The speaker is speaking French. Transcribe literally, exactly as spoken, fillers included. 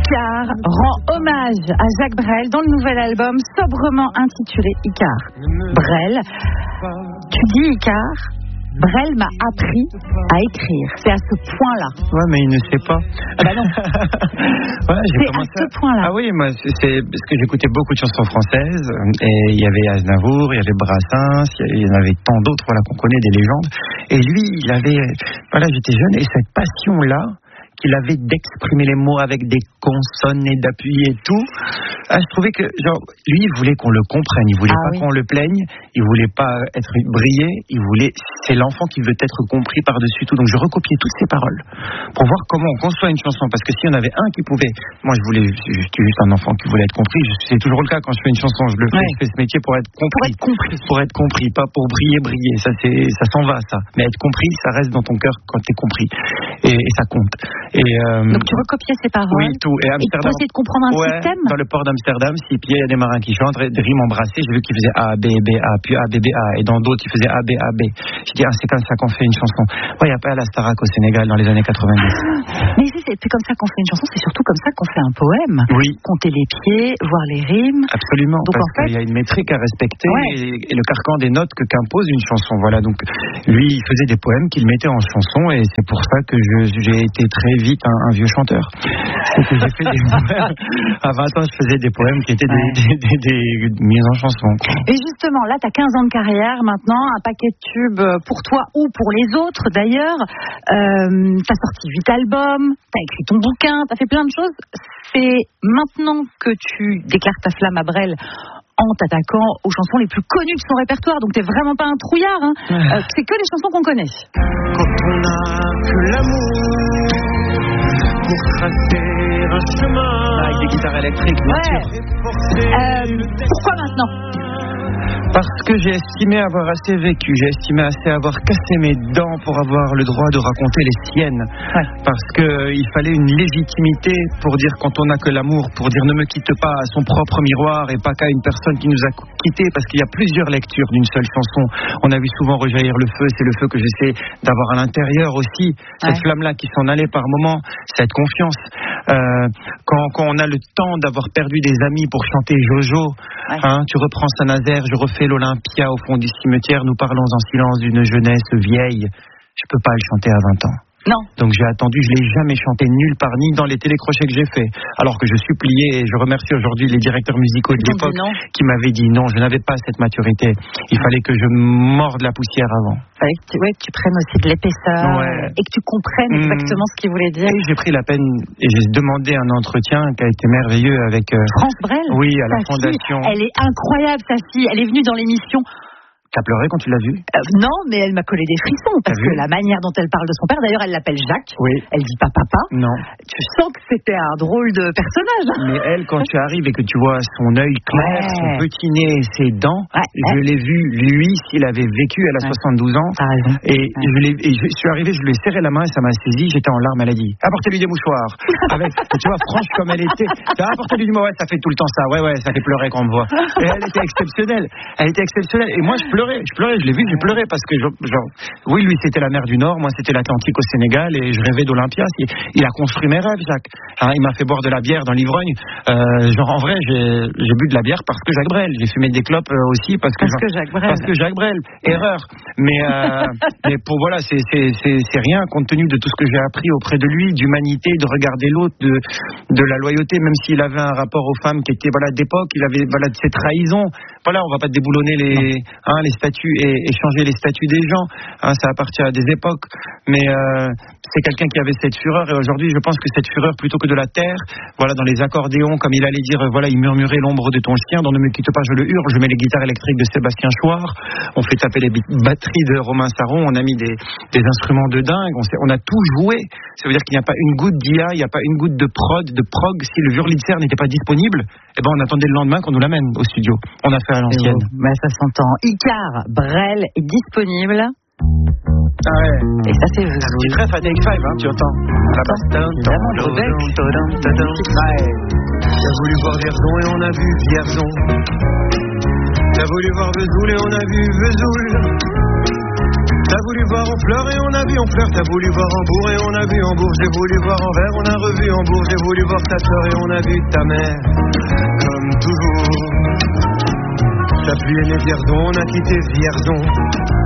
Icare rend hommage à Jacques Brel dans le nouvel album sobrement intitulé Icare. Brel, tu dis Icare, Brel m'a appris à écrire. C'est à ce point-là. Ouais, mais il ne sait pas. Ah bah non. ouais, j'ai c'est commencé à ce point-là. Ah oui, moi, c'est, c'est parce que j'écoutais beaucoup de chansons françaises. Et il y avait Aznavour, il y avait Brassens, il y en avait tant d'autres, voilà, qu'on connaît, des légendes. Et lui, il avait, voilà, j'étais jeune, et cette passion-là, qu'il avait d'exprimer les mots avec des consonnes et d'appuyer et tout. Ah, je trouvais que, genre, lui, il voulait qu'on le comprenne. Il voulait ah, pas oui. qu'on le plaigne. Il voulait pas être brillé. Il voulait, c'est l'enfant qui veut être compris par-dessus tout. Donc, je recopiais toutes ses paroles pour voir comment on conçoit une chanson. Parce que s'il y en avait un qui pouvait, moi, je voulais, j'étais juste un enfant qui voulait être compris. C'est toujours le cas quand je fais une chanson. Je le fais, ouais. je fais ce métier pour être compris. Pour être compris. Pour être compris, pas pour briller, briller. Ça, c'est, ça s'en va, ça. Mais être compris, ça reste dans ton cœur quand t'es compris. Et, et ça compte. Et, euh, Donc, tu recopiais ses paroles. Oui, tout. Et Amsterdam. Et tu essayais de comprendre un ouais, système. Dans le port d'Amsterdam, six pieds, il y a des marins qui chantent, des rimes embrassées. J'ai vu qu'ils faisaient A, B, B, A, puis A, B, B, A. Et dans d'autres, ils faisaient A, B, A, B. Je dis, ah, c'est comme ça qu'on fait une chanson. Ouais, il n'y a pas la Starac au Sénégal dans les années quatre-vingt-dix. Mais si c'est plus comme ça qu'on fait une chanson, c'est surtout comme ça qu'on fait un poème. Oui. Compter les pieds, voir les rimes. Absolument. Donc, parce en fait, qu'il y a une métrique à respecter ouais. et, et le carcan des notes que qu'impose une chanson. Voilà. Donc, lui, il faisait des poèmes qu'il mettait en chanson et c'est pour ça que je, j'ai été très vite un, un vieux chanteur. C'est que j'ai fait des poèmes. À vingt ans, je faisais des poèmes qui étaient ouais. des, des, des, des mises en chanson. Et justement, là, tu as quinze ans de carrière maintenant, un paquet de tubes pour toi ou pour les autres d'ailleurs. Euh, tu as sorti huit albums, tu as écrit ton bouquin, tu as fait plein de choses. C'est maintenant que tu déclares ta flamme à Brel en t'attaquant aux chansons les plus connues de son répertoire. Donc t'es vraiment pas un trouillard, hein. Ouais. Euh, c'est que les chansons qu'on connaît. Quand on a que l'amour pour tracer un chemin avec des guitares électriques, bien ouais. sûr. Euh, pourquoi maintenant ? Parce que j'ai estimé avoir assez vécu, j'ai estimé assez avoir cassé mes dents pour avoir le droit de raconter les siennes. Ouais. Parce qu'il fallait une légitimité pour dire quand on n'a que l'amour, pour dire ne me quitte pas à son propre miroir et pas qu'à une personne qui nous a quittés, parce qu'il y a plusieurs lectures d'une seule chanson. On a vu souvent rejaillir le feu, c'est le feu que j'essaie d'avoir à l'intérieur aussi. Cette ouais. flamme-là qui s'en allait par moments, cette confiance. Euh, quand, quand on a le temps d'avoir perdu des amis pour chanter Jojo, ouais. hein, tu reprends Saint-Nazaire, je refais l'Olympia au fond du cimetière, nous parlons en silence d'une jeunesse vieille. Je peux pas le chanter à vingt ans. Non. Donc j'ai attendu, je l'ai jamais chanté nulle part, ni dans les télécrochets que j'ai fait. Alors que je suppliais, et je remercie aujourd'hui les directeurs musicaux de l'époque qui m'avaient dit non, je n'avais pas cette maturité. Il fallait que je morde la poussière avant. Il fallait que tu, ouais, que tu prennes aussi de l'épaisseur ouais. et que tu comprennes exactement mmh. ce qu'il voulait dire. Et j'ai pris la peine et j'ai demandé un entretien qui a été merveilleux avec euh, France Brel. Oui, à la sa fondation. Fille, elle est incroyable, sa fille. Elle est venue dans l'émission. T'as pleuré quand tu l'as vue ? euh, Non, mais elle m'a collé des frissons parce que la manière dont elle parle de son père, d'ailleurs elle l'appelle Jacques, oui. elle dit pas papa. Non. Tu sens que c'était un drôle de personnage. Mais elle, quand tu arrives et que tu vois son œil clair, ouais. son petit nez et ses dents, ouais. je l'ai vu, lui, s'il avait vécu, elle a ouais. soixante-douze ans, ah, raison. Et, ouais. je l'ai, et je suis arrivé, je lui ai serré la main et ça m'a saisi, j'étais en larmes, elle a dit apportez-lui des mouchoirs. Avec, tu vois, franche comme elle était, apportez-lui du mot, ouais, ça fait tout le temps ça, ouais, ouais, ça fait pleurer quand on me voit. Et elle était exceptionnelle, elle était exceptionnelle. Et moi, je pleurais, je pleurais, je l'ai vu. J'ai pleuré parce que, genre, oui, lui, c'était la mer du Nord, moi, c'était l'Atlantique au Sénégal, et je rêvais d'Olympia. Il a construit mes rêves, Jacques. Hein, il m'a fait boire de la bière dans l'ivrogne. Euh, genre, en vrai, j'ai, j'ai bu de la bière parce que Jacques Brel. J'ai fumé des clopes euh, aussi parce que, parce, que Jacques Brel. parce que Jacques Brel. Erreur. Mais, euh, mais pour, voilà, c'est, c'est, c'est, c'est rien compte tenu de tout ce que j'ai appris auprès de lui, d'humanité, de regarder l'autre, de, de la loyauté, même s'il avait un rapport aux femmes qui était, voilà, d'époque, il avait, voilà, de ses trahisons. Voilà, on va pas déboulonner les, hein, les statuts et, et changer les statuts des gens, hein, ça appartient à des époques, mais euh, c'est quelqu'un qui avait cette fureur et aujourd'hui je pense que cette fureur plutôt que de la terre, voilà, dans les accordéons comme il allait dire, voilà, il murmurait l'ombre de ton chien, dont ne me quitte pas je le hurle, je mets les guitares électriques de Sébastien Chouard, on fait taper les batteries de Romain Saron, on a mis des, des instruments de dingue, on, sait, on a tout joué, ça veut dire qu'il n'y a pas une goutte d'I A, il n'y a pas une goutte de prod, de prog, si le Wurlitzer n'était pas disponible, eh ben on attendait le lendemain qu'on nous l'amène au studio, on a fait à l'ancienne. Mais ça s'entend. Icare, Brel est disponible. Ah ouais. Et ça c'est vous. Un petit ref à Take Five, hein, tu entends. La basse. T'as voulu voir Vierzon et on a vu Vierzon. T'as voulu voir Vesoul et on a vu Vesoul. T'as voulu voir en fleurs et on a vu en fleurs. T'as voulu voir en bourg et on a vu en bourg. J'ai voulu voir en verre, on a revu en bourg. J'ai voulu voir ta soeur et on a vu ta mère. Comme toujours. T'as pu aimer Vierzon, on a quitté Vierzon.